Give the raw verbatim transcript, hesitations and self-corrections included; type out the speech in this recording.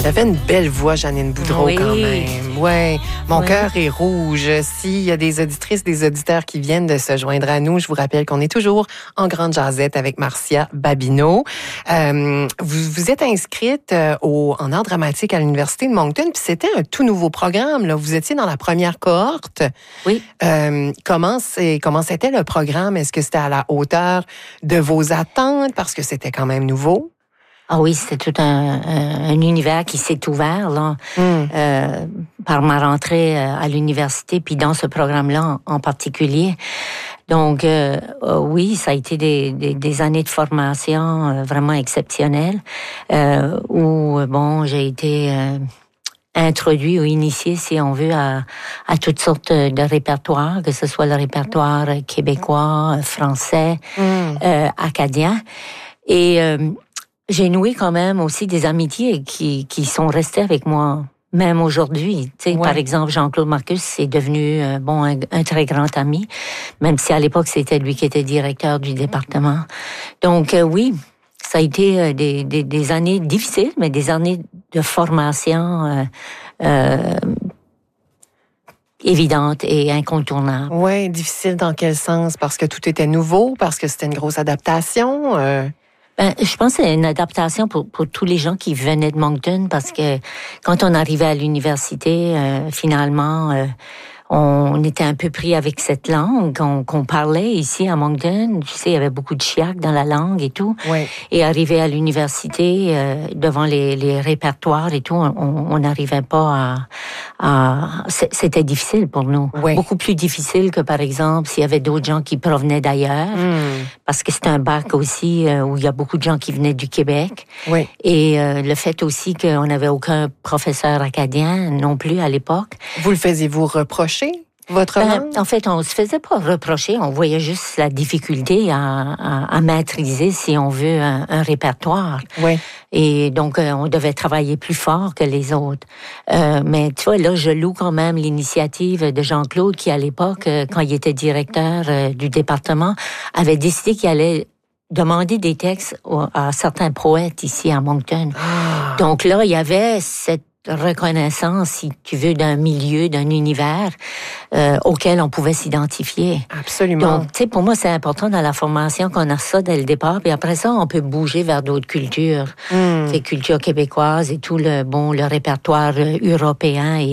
Elle avait une belle voix, Janine Boudreau, oui. quand même. Ouais. Mon oui. cœur est rouge. S'il y a des auditrices, des auditeurs qui viennent de se joindre à nous, je vous rappelle qu'on est toujours en grande jasette avec Marcia Babineau. Euh, vous, vous êtes inscrite au, en art dramatique à l'Université de Moncton, puis c'était un tout nouveau programme, là. Vous étiez dans la première cohorte. Oui. Euh, comment, c'est, comment c'était le programme? Est-ce que c'était à la hauteur de vos attentes? Parce que c'était quand même nouveau. Ah oui, c'était tout un, un, un univers qui s'est ouvert là, mm. euh, par ma rentrée à l'université, puis dans ce programme-là en, en particulier. Donc euh, euh, oui, ça a été des, des, des années de formation euh, vraiment exceptionnelles, euh, où bon, j'ai été euh, introduit ou initié, si on veut, à, à toutes sortes de répertoires, que ce soit le répertoire québécois, français, mm. euh, acadien, et euh, j'ai noué quand même aussi des amitiés qui, qui sont restées avec moi, même aujourd'hui. Tu sais, ouais. Par exemple, Jean-Claude Marcus est devenu euh, bon, un, un très grand ami, même si à l'époque, c'était lui qui était directeur du département. Donc, euh, oui, ça a été euh, des, des, des années difficiles, mais des années de formation euh, euh, évidente et incontournable. Oui, difficile dans quel sens? Parce que tout était nouveau, parce que c'était une grosse adaptation? Euh... Ben, je pense que c'est une adaptation pour, pour tous les gens qui venaient de Moncton, parce que quand on arrivait à l'université, euh, finalement, euh, on était un peu pris avec cette langue qu'on, qu'on parlait ici à Moncton. Tu sais, il y avait beaucoup de chiac dans la langue et tout. Oui. Et arrivé à l'université, euh, devant les, les répertoires et tout, on n'arrivait pas à... à c'était difficile pour nous. Oui. Beaucoup plus difficile que, par exemple, s'il y avait d'autres gens qui provenaient d'ailleurs. Mm. Parce que c'est un bac aussi euh, où il y a beaucoup de gens qui venaient du Québec. Oui. Et euh, le fait aussi qu'on n'avait aucun professeur acadien non plus à l'époque. Vous le faisiez-vous reprocher? Votre ben, langue? En fait, on se faisait pas reprocher, on voyait juste la difficulté à, à, à maîtriser, si on veut, un, un répertoire. Oui. Et donc, euh, on devait travailler plus fort que les autres. Euh, mais tu vois, là, je loue quand même l'initiative de Jean-Claude, qui à l'époque, euh, quand il était directeur euh, du département, avait décidé qu'il allait demander des textes à certains poètes ici à Moncton. Ah. Donc là, il y avait cette reconnaissance, si tu veux, d'un milieu, d'un univers euh, auquel on pouvait s'identifier. Absolument. Donc, tu sais, pour moi, c'est important dans la formation qu'on a ça dès le départ, puis après ça, on peut bouger vers d'autres cultures, mm. ces cultures québécoises et tout le bon le répertoire européen et